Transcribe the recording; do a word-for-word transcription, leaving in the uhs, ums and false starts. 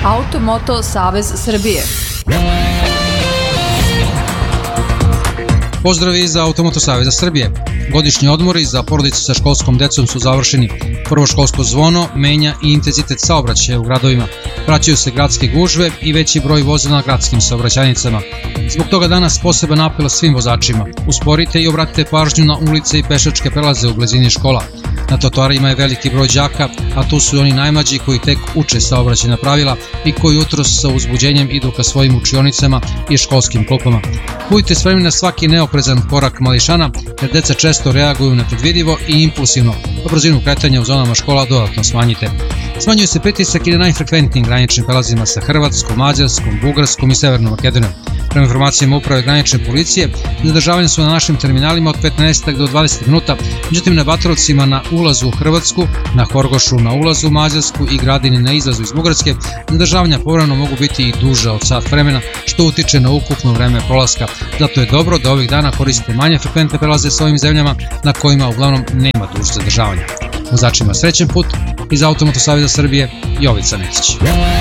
Automoto Savez Srbije. Pozdrav iz Automoto Saveza Srbije. Godišnji odmori za porodice sa školskom decom su završeni. Prvo školsko zvono menja i intenzitet saobraćaja u gradovima. Vraćaju se gradske gužve i veći broj vozila na gradskim saobraćajnicama. Zbog toga danas poseban apel svim vozačima. Usporite i obratite pažnju na ulice i pešačke prelaze u blizini škola. Na trotoarima je veliki broj đaka, a tu su i oni najmlađi koji tek uče saobraćajna pravila i koji jutros sa uzbuđenjem idu ka svojim učionicama i školskim klupama. Budite spremni na svaki neoprezan korak mališana, jer deca često reaguju nepredvidivo i impulsivno, a brzinu kretanja u zonama škola dodatno smanjite. Smanjuje se pritisak i na najfrekventnijim graničnim prelazima sa Hrvatskom, Mađarskom, Bugarskom i Severnom Makedonijom. Prema informacijama uprave granične policije, zadržavanje su na našim terminalima od petnaest do dvadeset minuta, međutim na Batorovcima na ulazu u Hrvatsku, na Horgošu na ulazu u Mađarsku i Gradini na izlazu iz Bugarske, zadržavanja povremeno mogu biti i duža od sat vremena, što utiče na ukupno vreme prolaska. Zato je dobro da ovih dana koristite manje frekventne prelaze sa ovim zemljama na kojima uglavnom nema duže zadržavanja. Vozačima srećen put, iz Automoto Saveza Srbije, Jovica Necić.